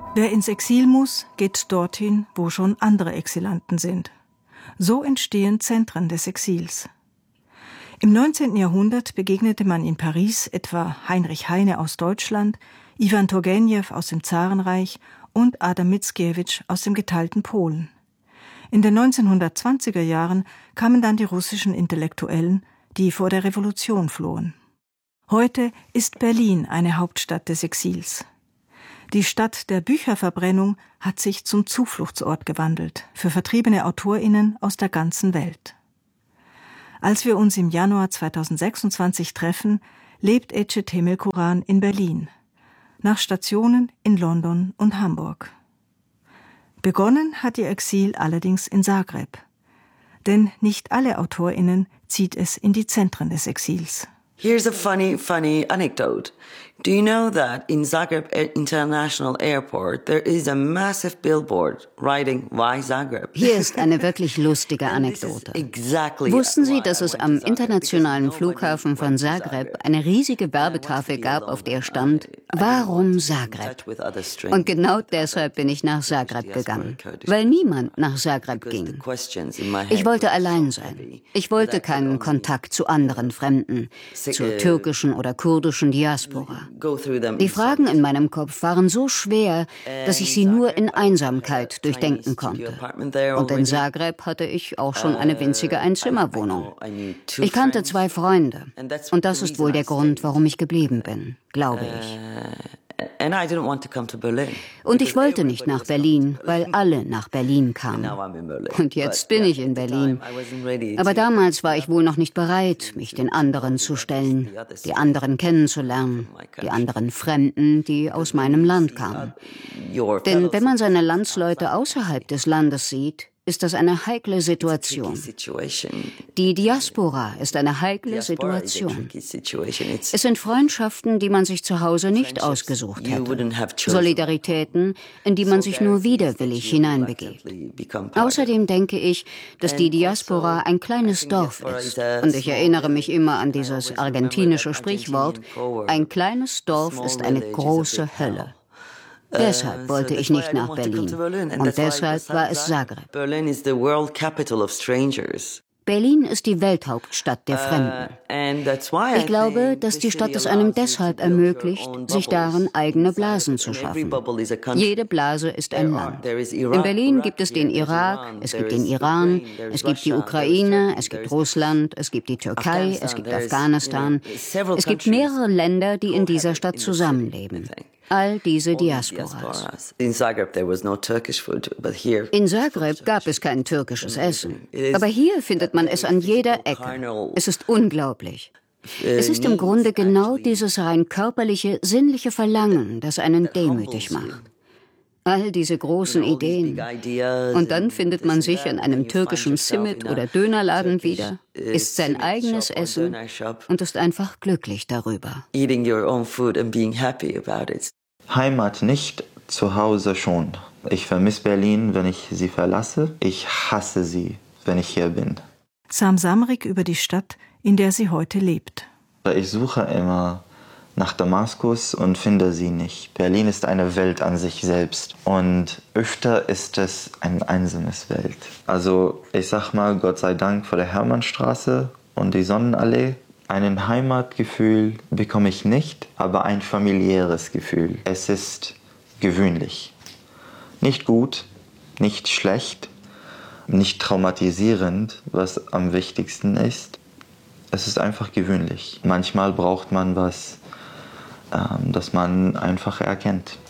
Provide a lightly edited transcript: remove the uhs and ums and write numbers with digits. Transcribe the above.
Wer ins Exil muss, geht dorthin, wo schon andere Exilanten sind. So entstehen Zentren des Exils. Im 19. Jahrhundert begegnete man in Paris etwa Heinrich Heine aus Deutschland, Iwan Turgenew aus dem Zarenreich und Adam Mickiewicz aus dem geteilten Polen. In den 1920er Jahren kamen dann die russischen Intellektuellen, die vor der Revolution flohen. Heute ist Berlin eine Hauptstadt des Exils. Die Stadt der Bücherverbrennung hat sich zum Zufluchtsort gewandelt für vertriebene AutorInnen aus der ganzen Welt. Als wir uns im Januar 2026 treffen, lebt Ece Temelkuran in Berlin, nach Stationen in London und Hamburg. Begonnen hat ihr Exil allerdings in Zagreb. Denn nicht alle AutorInnen zieht es in die Zentren des Exils. Here's a funny anecdote. Do you know that in Zagreb International Airport there is a massive billboard writing "Why Zagreb"? Hier ist eine wirklich lustige Anekdote. Wussten Sie, dass es am internationalen Flughafen von Zagreb eine riesige Werbetafel gab, auf der stand "Warum Zagreb?" Und genau deshalb bin ich nach Zagreb gegangen, weil niemand nach Zagreb ging. Ich wollte allein sein. Ich wollte keinen Kontakt zu anderen Fremden, zur türkischen oder kurdischen Diaspora. Die Fragen in meinem Kopf waren so schwer, dass ich sie nur in Einsamkeit durchdenken konnte. Und in Zagreb hatte ich auch schon eine winzige Einzimmerwohnung. Ich kannte 2 Freunde. Und das ist wohl der Grund, warum ich geblieben bin, glaube ich. Und ich wollte nicht nach Berlin, weil alle nach Berlin kamen. Und jetzt bin ich in Berlin. Aber damals war ich wohl noch nicht bereit, mich den anderen zu stellen, die anderen kennenzulernen, die anderen Fremden, die aus meinem Land kamen. Denn wenn man seine Landsleute außerhalb des Landes sieht, ist das eine heikle Situation. Die Diaspora ist eine heikle Situation. Es sind Freundschaften, die man sich zu Hause nicht ausgesucht hätte. Solidaritäten, in die man sich nur widerwillig hineinbegibt. Außerdem denke ich, dass die Diaspora ein kleines Dorf ist. Und ich erinnere mich immer an dieses argentinische Sprichwort: Ein kleines Dorf ist eine große Hölle. Deshalb wollte ich nicht nach Berlin. Und deshalb war es Zagreb. Berlin ist die Welthauptstadt der Fremden. Ich glaube, dass die Stadt es einem deshalb ermöglicht, sich darin eigene Blasen zu schaffen. Jede Blase ist ein Land. In Berlin gibt es den Irak, es gibt den Iran, es gibt die Ukraine, es gibt Russland, es gibt die Türkei, es gibt Afghanistan. Es gibt mehrere Länder, die in dieser Stadt zusammenleben. All diese Diasporas. In Zagreb gab es kein türkisches Essen. Aber hier findet man es an jeder Ecke. Es ist unglaublich. Es ist im Grunde genau dieses rein körperliche, sinnliche Verlangen, das einen demütig macht. All diese großen Ideen. Und dann findet man sich in einem türkischen Simit- oder Dönerladen wieder, isst sein eigenes Essen und ist einfach glücklich darüber. Heimat nicht, zu Hause schon. Ich vermisse Berlin, wenn ich sie verlasse. Ich hasse sie, wenn ich hier bin. Sam Samrik über die Stadt, in der sie heute lebt. Ich suche immer nach Damaskus und finde sie nicht. Berlin ist eine Welt an sich selbst. Und öfter ist es eine einsame Welt. Also ich sag mal, Gott sei Dank vor der Hermannstraße und die Sonnenallee. Ein Heimatgefühl bekomme ich nicht, aber ein familiäres Gefühl. Es ist gewöhnlich. Nicht gut, nicht schlecht, nicht traumatisierend, was am wichtigsten ist. Es ist einfach gewöhnlich. Manchmal braucht man was, das man einfach erkennt.